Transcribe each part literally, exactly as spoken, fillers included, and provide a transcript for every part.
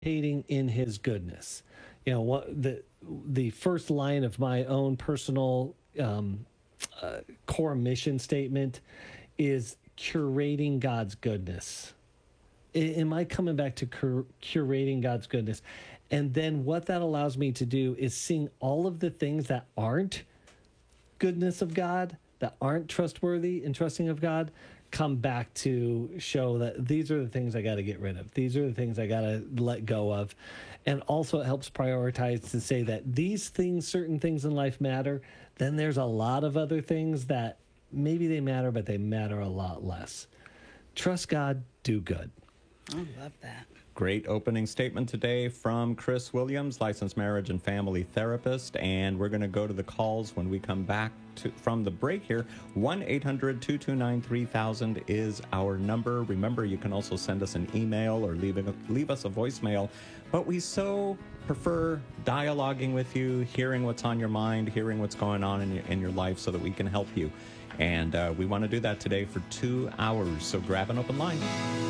participating in his goodness. You know, what the the first line of my own personal um, uh, core mission statement is curating God's goodness. A- am I coming back to cur- curating God's goodness? And then what that allows me to do is seeing all of the things that aren't goodness of God, that aren't trustworthy and trusting of God, come back to show that these are the things I got to get rid of. These are the things I got to let go of. And also it helps prioritize to say that these things, certain things in life matter. Then there's a lot of other things that maybe they matter, but they matter a lot less. Trust God, do good. I love that. Great opening statement today from Chris Williams, licensed marriage and family therapist. And we're going to go to the calls when we come back to, from the break here. one eight hundred two two nine three thousand is our number. Remember, you can also send us an email or leave, a, leave us a voicemail. But we so prefer dialoguing with you, hearing what's on your mind, hearing what's going on in your, in your life so that we can help you. And uh, we want to do that today for two hours. So grab an open line.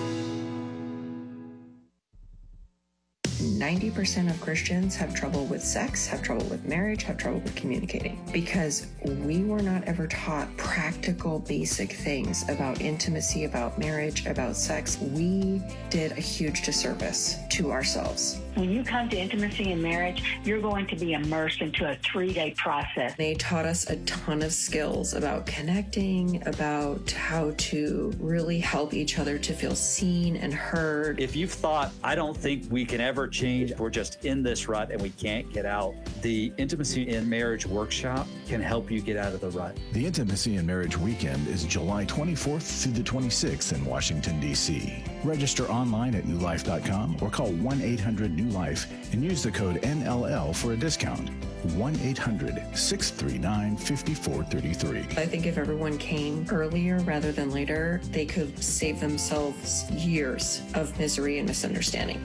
ninety percent of Christians have trouble with sex, have trouble with marriage, have trouble with communicating because we were not ever taught practical, basic things about intimacy, about marriage, about sex. We did a huge disservice to ourselves. When you come to intimacy and marriage, you're going to be immersed into a three-day process. They taught us a ton of skills about connecting, about how to really help each other to feel seen and heard. If you've thought, I don't think we can ever change, we're just in this rut and we can't get out, the Intimacy in Marriage Workshop can help you get out of the rut. The Intimacy in Marriage Weekend is July twenty-fourth through the twenty-sixth in Washington, D C Register online at new life dot com or call one eight hundred new life and use the code N L L for a discount. one eight hundred six three nine five four three three. I think if everyone came earlier rather than later, they could save themselves years of misery and misunderstanding.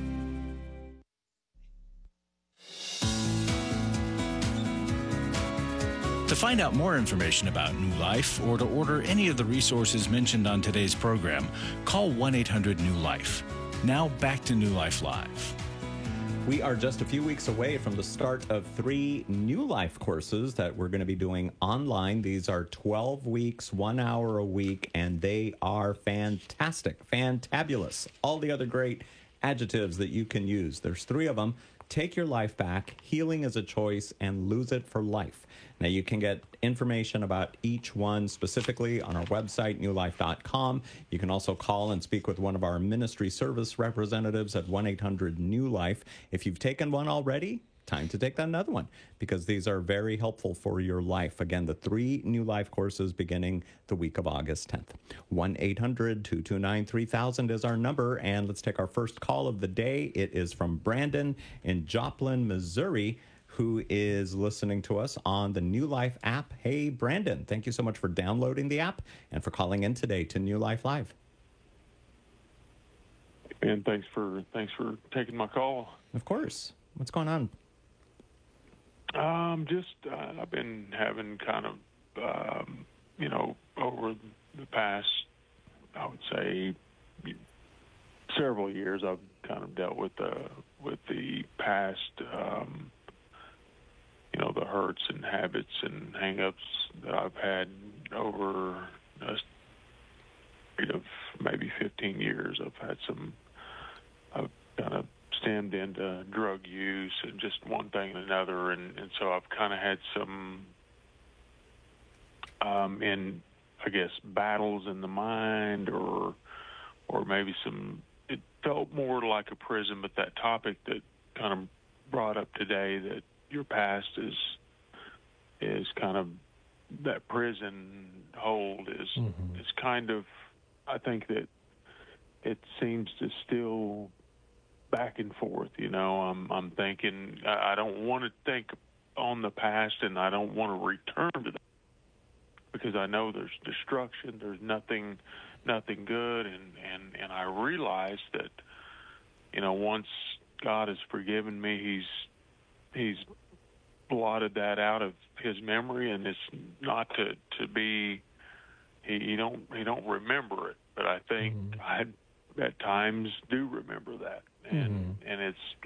To find out more information about New Life or to order any of the resources mentioned on today's program, call one eight hundred new life. Now back to New Life Live. We are just a few weeks away from the start of three New Life courses that we're going to be doing online. These are twelve weeks, one hour a week, and they are fantastic, fantabulous. All the other great adjectives that you can use. There's three of them. Take Your Life Back, Healing is a Choice, and Lose It for Life. Now, you can get information about each one specifically on our website, new life dot com. You can also call and speak with one of our ministry service representatives at one eight hundred new life. If you've taken one already, time to take another one because these are very helpful for your life. Again, the three New Life courses beginning the week of August tenth. one eight hundred two two nine three thousand is our number, and let's take our first call of the day. It is from Brandon in Joplin, Missouri, who is listening to us on the New Life app. Hey, Brandon, thank you so much for downloading the app and for calling in today to New Life Live. And thanks for thanks for taking my call. Of course. What's going on? Um, just uh, I've been having kind of, um, you know, over the past, I would say, several years, I've kind of dealt with the with the past, um, you know, the hurts and habits and hang-ups that I've had over a period of maybe fifteen years. I've had some, I've kind of stemmed into drug use and just one thing and another, and, and so I've kind of had some, um, in, I guess, battles in the mind, or or maybe some, it felt more like a prison, but that topic that kind of brought up today, that your past is is kind of, that prison hold is mm-hmm. is kind of, I think that it seems to still back and forth, you know. I'm I'm thinking I don't want to think on the past, and I don't want to return to that because I know there's destruction, there's nothing nothing good, and, and, and I realize that, you know, once God has forgiven me, he's he's blotted that out of his memory, and it's not to, to be he, he don't he don't remember it, but I think mm-hmm. I at times do remember that. and and it's